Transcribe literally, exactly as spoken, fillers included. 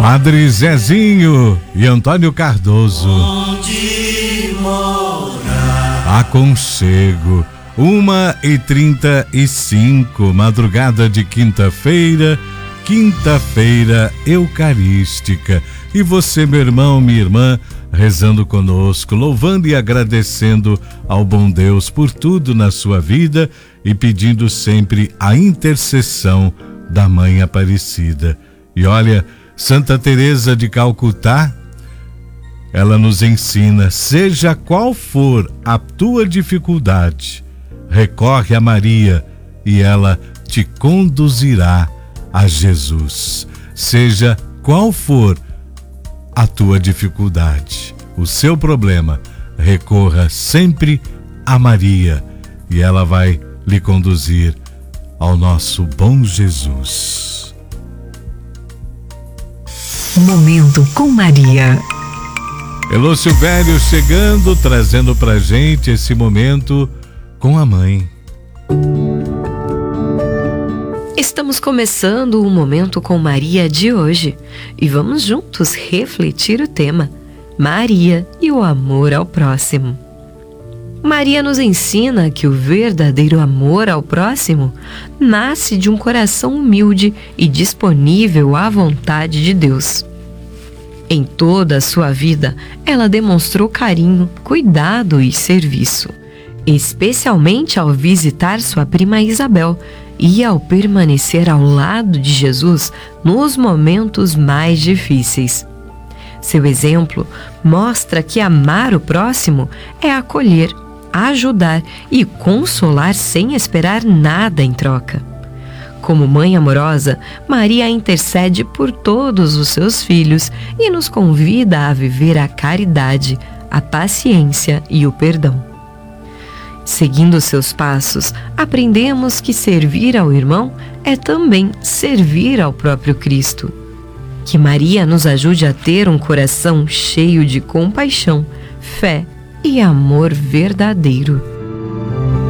Padre Zezinho e Antônio Cardoso. Onde mora? Aconchego, uma e trinta e cinco, madrugada de quinta-feira, quinta-feira eucarística. E você, meu irmão, minha irmã, rezando conosco, louvando e agradecendo ao bom Deus por tudo na sua vida e pedindo sempre a intercessão da Mãe Aparecida. E olha, Santa Teresa de Calcutá, ela nos ensina: seja qual for a tua dificuldade, recorre a Maria e ela te conduzirá a Jesus. Seja qual for a tua dificuldade, o seu problema, recorra sempre a Maria e ela vai lhe conduzir ao nosso bom Jesus. Momento com Maria. Elô Silvério chegando, trazendo pra gente esse momento com a mãe. Estamos começando o Momento com Maria de hoje e vamos juntos refletir o tema Maria e o amor ao próximo. Maria nos ensina que o verdadeiro amor ao próximo nasce de um coração humilde e disponível à vontade de Deus. Em toda a sua vida, ela demonstrou carinho, cuidado e serviço, especialmente ao visitar sua prima Isabel e ao permanecer ao lado de Jesus nos momentos mais difíceis. Seu exemplo mostra que amar o próximo é acolher, ajudar e consolar sem esperar nada em troca. Como mãe amorosa, Maria intercede por todos os seus filhos e nos convida a viver a caridade, a paciência e o perdão. Seguindo seus passos, aprendemos que servir ao irmão é também servir ao próprio Cristo. Que Maria nos ajude a ter um coração cheio de compaixão, fé e amor verdadeiro.